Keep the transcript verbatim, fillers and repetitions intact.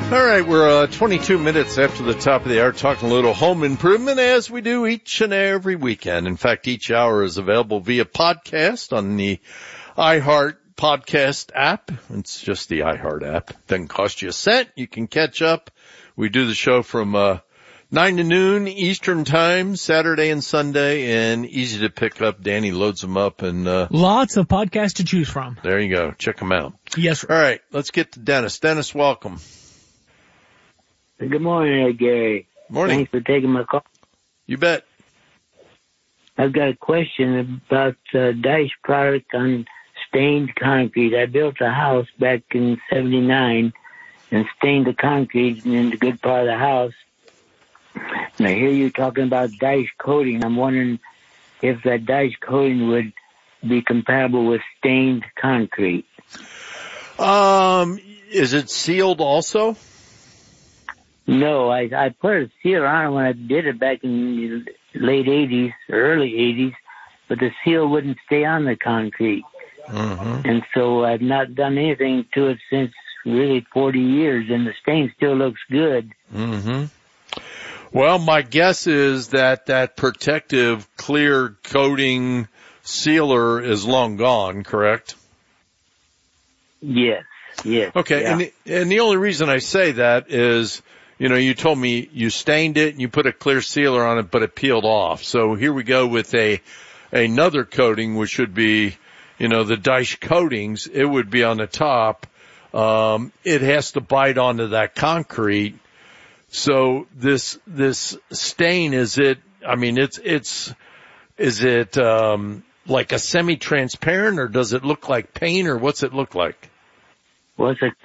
All right, we're uh, twenty-two minutes after the top of the hour talking a little home improvement as we do each and every weekend. In fact, each hour is available via podcast on the iHeart podcast app. It's just the iHeart app. Doesn't cost you a cent. You can catch up. We do the show from uh nine to noon Eastern time, Saturday and Sunday, and easy to pick up. Danny loads them up and uh lots of podcasts to choose from. There you go. Check them out. Yes, sir. All right, let's get to Dennis. Dennis, welcome. Good morning, Gary. Morning. Thanks for taking my call. You bet. I've got a question about uh, Daesh product on stained concrete. I built a house back in seventy-nine and stained the concrete in the good part of the house. And I hear you talking about Daesh coating. I'm wondering if that Daesh coating would be compatible with stained concrete. Um, is it sealed also? No, I, I put a seal on it when I did it back in the late eighties, early eighties, but the seal wouldn't stay on the concrete. Mm-hmm. And so I've not done anything to it since really forty years, and the stain still looks good. Mm-hmm. Well, my guess is that that protective clear coating sealer is long gone, correct? Yes, yes. Okay, yeah. and, the, and the only reason I say that is, you know, you told me you stained it and you put a clear sealer on it, but it peeled off. So here we go with a another coating, which should be, you know, the Daesh coatings. It would be on the top. Um, it has to bite onto that concrete. So this this stain, is it? I mean, it's it's is it um, like a semi-transparent, or does it look like paint, or what's it look like? Well, it's a